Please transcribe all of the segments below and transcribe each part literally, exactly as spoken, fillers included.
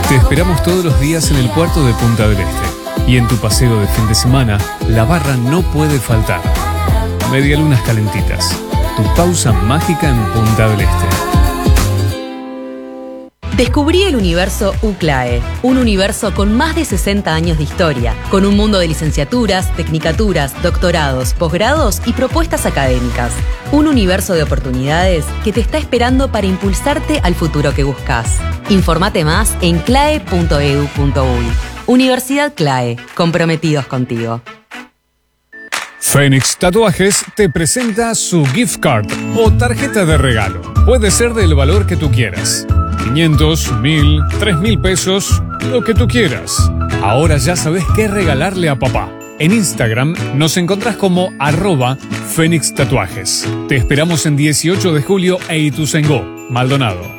Te esperamos todos los días en el puerto de Punta del Este. Y en tu paseo de fin de semana, la barra no puede faltar. Medialunas calentitas. Tu pausa mágica en Punta del Este. Descubrí el universo UCLAE, un universo con más de sesenta años de historia, con un mundo de licenciaturas, tecnicaturas, doctorados, posgrados y propuestas académicas. Un universo de oportunidades que te está esperando para impulsarte al futuro que buscas. Informate más en clae punto edu punto uy. Universidad CLAE, comprometidos contigo. Fénix Tatuajes te presenta su gift card o tarjeta de regalo. Puede ser del valor que tú quieras. quinientos, mil, tres mil pesos, lo que tú quieras. Ahora ya sabes qué regalarle a papá. En Instagram nos encontrás como arroba Fénix Tatuajes. Te esperamos en dieciocho de julio e Ituzaingó, Maldonado.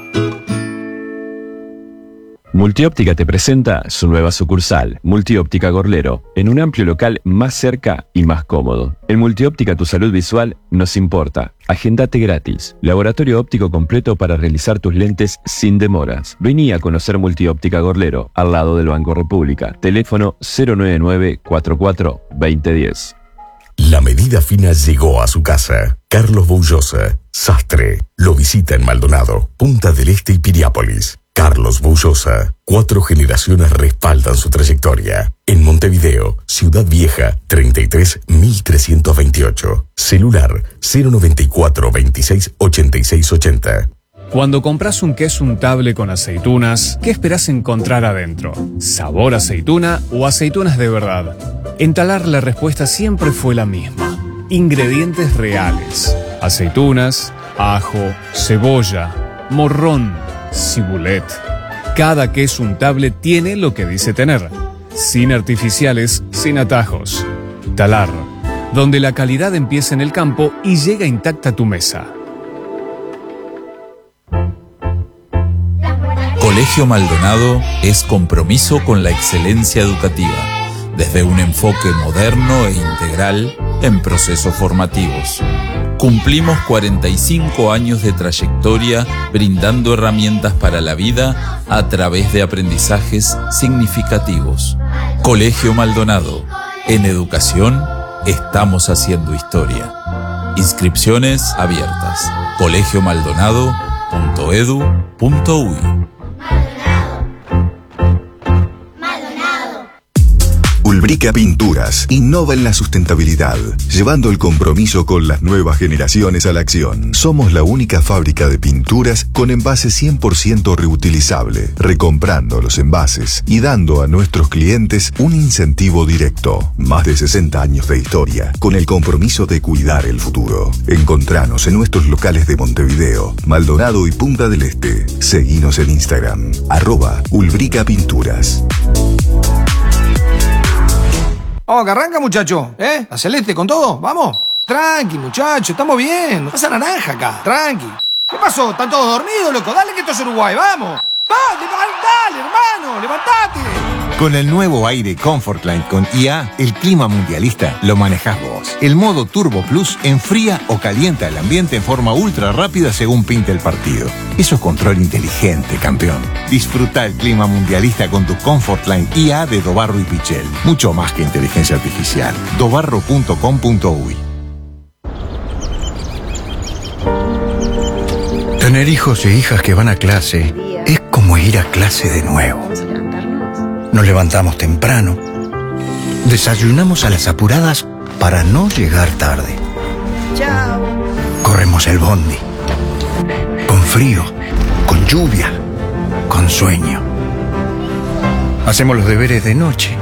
Multióptica te presenta su nueva sucursal, Multióptica Gorlero, en un amplio local más cerca y más cómodo. En Multióptica tu salud visual nos importa. Agendate gratis. Laboratorio óptico completo para realizar tus lentes sin demoras. Vení a conocer Multióptica Gorlero, al lado del Banco República. Teléfono cero nueve nueve, cuatro cuatro, dos cero uno cero. La medida fina llegó a su casa. Carlos Boullosa, sastre, lo visita en Maldonado, Punta del Este y Piriápolis. Carlos Boullosa, cuatro generaciones respaldan su trayectoria. En Montevideo, Ciudad Vieja, treinta y tres mil trescientos veintiocho. Celular cero noventa y cuatro, veintiséis, ochenta y seis ochenta. Cuando compras un queso untable con aceitunas, ¿qué esperás encontrar adentro? ¿Sabor aceituna o aceitunas de verdad? En Talar la respuesta siempre fue la misma. Ingredientes reales. Aceitunas, ajo, cebolla, morrón, cibulet. Cada queso untable tiene lo que dice tener. Sin artificiales, sin atajos. Talar, donde la calidad empieza en el campo y llega intacta a tu mesa. Colegio Maldonado es compromiso con la excelencia educativa, desde un enfoque moderno e integral en procesos formativos. Cumplimos cuarenta y cinco años de trayectoria brindando herramientas para la vida a través de aprendizajes significativos. Colegio Maldonado. En educación estamos haciendo historia. Inscripciones abiertas. colegio maldonado punto edu punto uy. Ulbrica Pinturas innova en la sustentabilidad, llevando el compromiso con las nuevas generaciones a la acción. Somos la única fábrica de pinturas con envase cien por ciento reutilizable, recomprando los envases y dando a nuestros clientes un incentivo directo. Más de sesenta años de historia, con el compromiso de cuidar el futuro. Encontranos en nuestros locales de Montevideo, Maldonado y Punta del Este. Seguinos en Instagram, arroba Ulbrica Pinturas. Vamos, que arranca, muchacho, ¿eh? ¿La celeste con todo? ¿Vamos? Tranqui, muchacho, estamos bien. No pasa naranja acá, tranqui. ¿Qué pasó? ¿Están todos dormidos, loco? Dale que esto es Uruguay, vamos. Dale, dale, hermano, levantate. Con el nuevo aire Comfortline con I A, el clima mundialista lo manejás vos. El modo Turbo Plus enfría o calienta el ambiente en forma ultra rápida según pinte el partido. Eso es control inteligente, campeón. Disfruta el clima mundialista con tu Comfortline I A de Dobarro y Pichel. Mucho más que inteligencia artificial. dobarro punto com punto uy. Tener hijos e hijas que van a clase es como ir a clase de nuevo. Nos levantamos temprano, desayunamos a las apuradas para no llegar tarde. Chao. Corremos el bondi, con frío, con lluvia, con sueño. Hacemos los deberes de noche.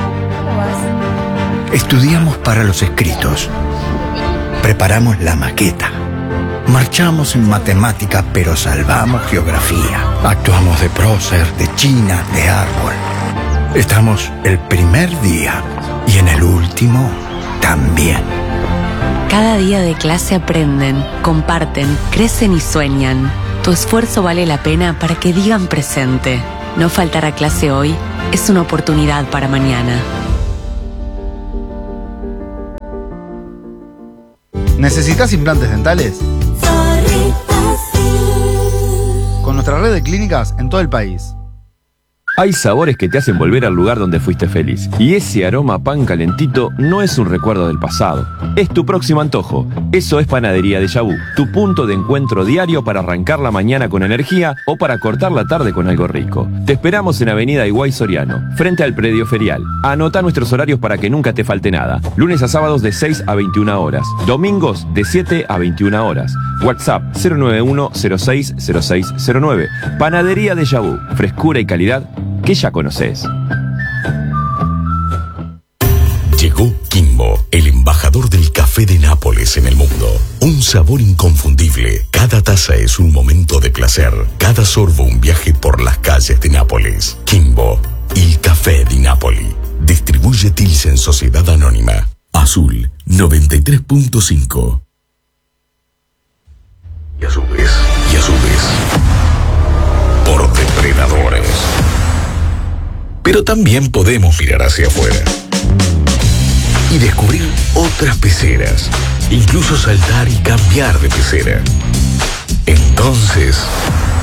Estudiamos para los escritos. Preparamos la maqueta. Marchamos en matemática, pero salvamos geografía. Actuamos de prócer, de china, de árbol. Estamos el primer día y en el último también. Cada día de clase aprenden, comparten, crecen y sueñan. Tu esfuerzo vale la pena para que digan presente. No faltar a clase hoy es una oportunidad para mañana. ¿Necesitas implantes dentales? Con nuestra red de clínicas en todo el país. Hay sabores que te hacen volver al lugar donde fuiste feliz. Y ese aroma a pan calentito no es un recuerdo del pasado. Es tu próximo antojo. Eso es Panadería Déjà Vu, tu punto de encuentro diario para arrancar la mañana con energía o para cortar la tarde con algo rico. Te esperamos en Avenida Higuay Soriano, frente al predio ferial. Anota nuestros horarios para que nunca te falte nada. Lunes a sábados de seis a veintiuna horas. Domingos de siete a veintiuna horas. WhatsApp cero nueve uno cero seis cero seis cero nueve. Panadería Déjà Vu, frescura y calidad que ya conoces. Llegó Kimbo, el embajador del café de Nápoles en el mundo. Un sabor inconfundible. Cada taza es un momento de placer. Cada sorbo un viaje por las calles de Nápoles. Kimbo, el café de Nápoli. Distribuye Tilsen Sociedad Anónima. Azul noventa y tres punto cinco. Y a su vez, y a su vez, por depredadores. Pero también podemos mirar hacia afuera y descubrir otras peceras, incluso saltar y cambiar de pecera. Entonces,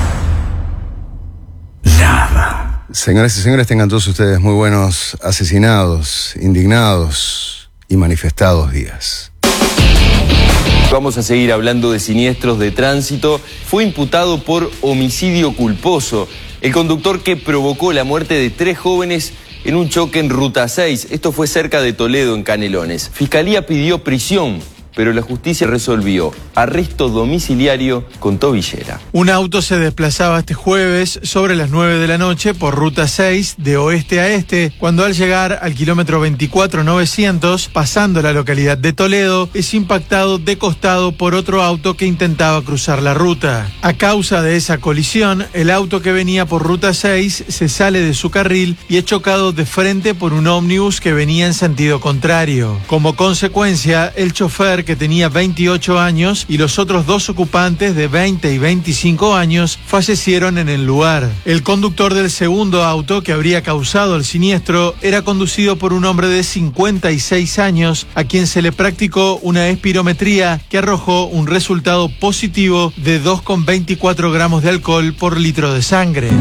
nada. Señoras y señores, tengan todos ustedes muy buenos asesinados, indignados y manifestados días. Vamos a seguir hablando de siniestros de tránsito. Fue imputado por homicidio culposo el conductor que provocó la muerte de tres jóvenes en un choque en Ruta seis. Esto fue cerca de Toledo, en Canelones. Fiscalía pidió prisión, pero la justicia resolvió arresto domiciliario con tobillera. Un auto se desplazaba este jueves sobre las nueve de la noche por Ruta seis de oeste a este, cuando al llegar al kilómetro veinticuatro novecientos, pasando la localidad de Toledo, es impactado de costado por otro auto que intentaba cruzar la ruta. A causa de esa colisión, el auto que venía por Ruta seis se sale de su carril y es chocado de frente por un ómnibus que venía en sentido contrario. Como consecuencia, el chofer, que tenía veintiocho años, y los otros dos ocupantes de veinte y veinticinco años fallecieron en el lugar. El conductor del segundo auto que habría causado el siniestro era conducido por un hombre de cincuenta y seis años, a quien se le practicó una espirometría que arrojó un resultado positivo de dos coma veinticuatro gramos de alcohol por litro de sangre.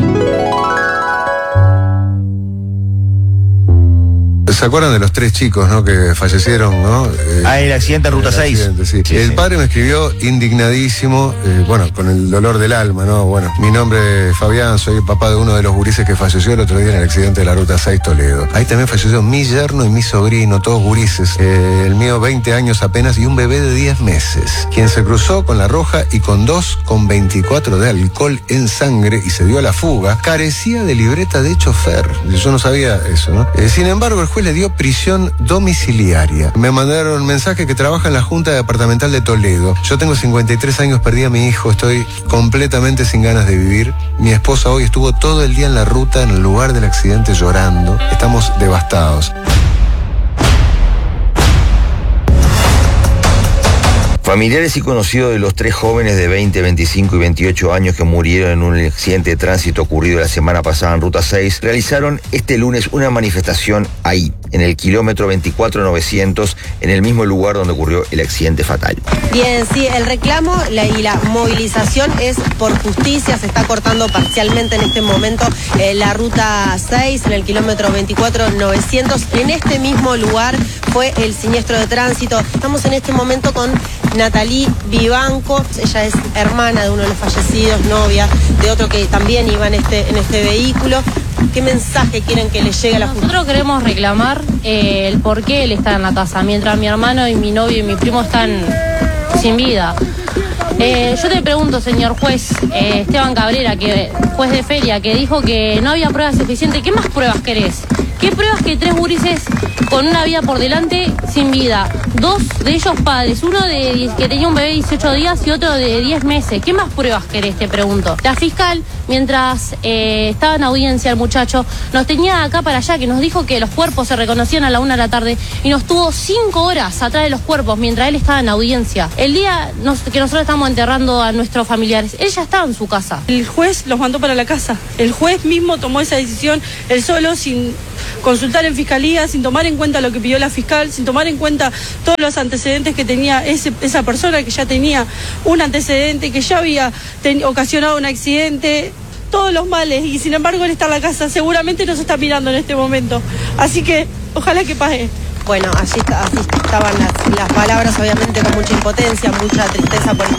¿Se acuerdan de los tres chicos, no, que fallecieron, no? Eh, ah, el accidente en Ruta seis. Sí. Sí, el sí. padre me escribió indignadísimo, eh, bueno, con el dolor del alma, ¿no? Bueno, mi nombre es Fabián, soy el papá de uno de los gurises que falleció el otro día en el accidente de la Ruta seis Toledo. Ahí también falleció mi yerno y mi sobrino, todos gurises. Eh, el mío veinte años apenas y un bebé de diez meses, quien se cruzó con la roja y con dos coma veinticuatro de alcohol en sangre y se dio a la fuga, carecía de libreta de chofer. Yo no sabía eso, ¿no? Eh, sin embargo, el juez le dio prisión domiciliaria. Me mandaron un mensaje que trabaja en la Junta Departamental de Toledo. Yo tengo cincuenta y tres años, perdí a mi hijo, estoy completamente sin ganas de vivir. Mi esposa hoy estuvo todo el día en la ruta, en el lugar del accidente, llorando. Estamos devastados. Familiares y conocidos de los tres jóvenes de veinte, veinticinco y veintiocho años que murieron en un accidente de tránsito ocurrido la semana pasada en Ruta seis realizaron este lunes una manifestación ahí, en el kilómetro veinticuatro novecientos, en el mismo lugar donde ocurrió el accidente fatal. Bien, sí, el reclamo la, y la movilización es por justicia. Se está cortando parcialmente en este momento eh, la Ruta seis, en el kilómetro veinticuatro novecientos. En este mismo lugar fue el siniestro de tránsito. Estamos en este momento con Natalie Vivanco. Ella es hermana de uno de los fallecidos, novia de otro que también iba en este, en este vehículo. ¿Qué mensaje quieren que le llegue a la justicia? Nosotros queremos reclamar eh, el por qué él está en la casa, mientras mi hermano y mi novio y mi primo están sin vida. Eh, yo te pregunto, señor juez, eh, Esteban Cabrera, que juez de feria, que dijo que no había pruebas suficientes. ¿Qué más pruebas querés? ¿Qué pruebas que tres gurises con una vida por delante sin vida? Dos de ellos padres, uno de que tenía un bebé de dieciocho días y otro de diez meses. ¿Qué más pruebas querés, te pregunto? La fiscal, mientras eh, estaba en audiencia el muchacho, nos tenía acá para allá, que nos dijo que los cuerpos se reconocían a la una de la tarde y nos tuvo cinco horas atrás de los cuerpos mientras él estaba en audiencia. El día nos, que nosotros estamos enterrando a nuestros familiares, él ya estaba en su casa. El juez los mandó para la casa. El juez mismo tomó esa decisión, él solo, sin consultar en fiscalía, sin tomar en cuenta lo que pidió la fiscal, sin tomar en cuenta todos los antecedentes que tenía ese, esa persona, que ya tenía un antecedente, que ya había ten, ocasionado un accidente. todos los males y sin embargo él está en la casa, seguramente nos está mirando en este momento. Así que ojalá que pague. Bueno, allí, así estaban las, las palabras, obviamente con mucha impotencia, mucha tristeza por esta